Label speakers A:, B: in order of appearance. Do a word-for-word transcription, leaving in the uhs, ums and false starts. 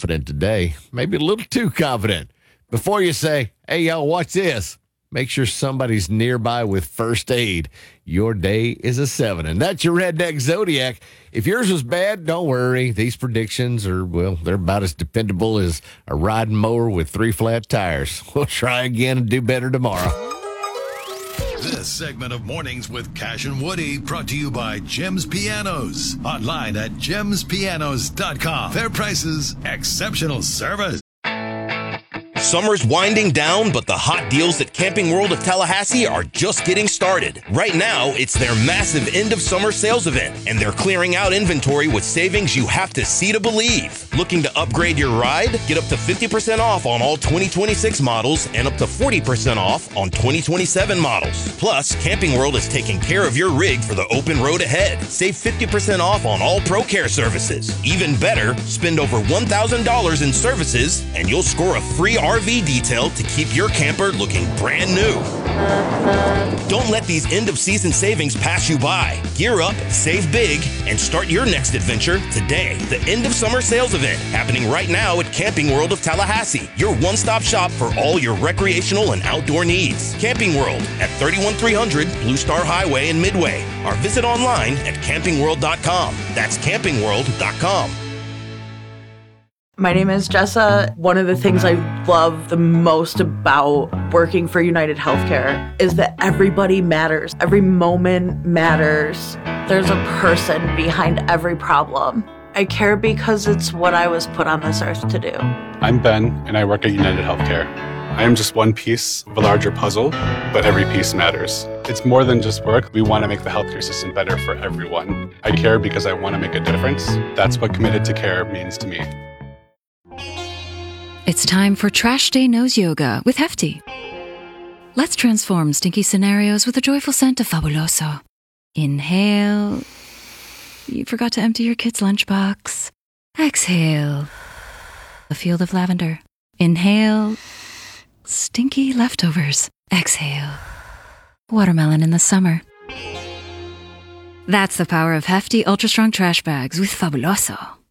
A: confident today, maybe a little too confident. Before you say, hey, y'all, watch this, make sure somebody's nearby with first aid. Your day is a seven. And that's your Redneck Zodiac. If yours was bad, don't worry. These predictions are, well, they're about as dependable as a riding mower with three flat tires. We'll try again and do better tomorrow.
B: This segment of Mornings with Cash and Woody brought to you by Jim's Pianos. Online at gems pianos dot com. Fair prices, exceptional service.
C: Summer's winding down, but the hot deals at Camping World of Tallahassee are just getting started. Right now, it's their massive end-of-summer sales event, and they're clearing out inventory with savings you have to see to believe. Looking to upgrade your ride? Get up to fifty percent off on all twenty twenty-six models and up to forty percent off on twenty twenty-seven models. Plus, Camping World is taking care of your rig for the open road ahead. Save fifty percent off on all ProCare services. Even better, spend over one thousand dollars in services, and you'll score a free R V detail to keep your camper looking brand new. Don't let these end-of-season savings pass you by. Gear up, save big, and start your next adventure today. The end-of-summer sales event happening right now at Camping World of Tallahassee, your one-stop shop for all your recreational and outdoor needs. Camping World at thirty-one three hundred Blue Star Highway in Midway, or visit online at camping world dot com. That's camping world dot com.
D: My name is Jessa. One of the things I love the most about working for United Healthcare is that everybody matters. Every moment matters. There's a person behind every problem. I care because it's what I was put on this earth to do.
E: I'm Ben, and I work at United Healthcare. I am just one piece of a larger puzzle, but every piece matters. It's more than just work. We want to make the healthcare system better for everyone. I care because I want to make a difference. That's what Committed to Care means to me.
F: It's time for Trash Day Nose Yoga with Hefty. Let's transform stinky scenarios with a joyful scent of Fabuloso. Inhale. You forgot to empty your kid's lunchbox. Exhale. A field of lavender. Inhale. Stinky leftovers. Exhale. Watermelon in the summer. That's the power of Hefty Ultra Strong Trash Bags with Fabuloso.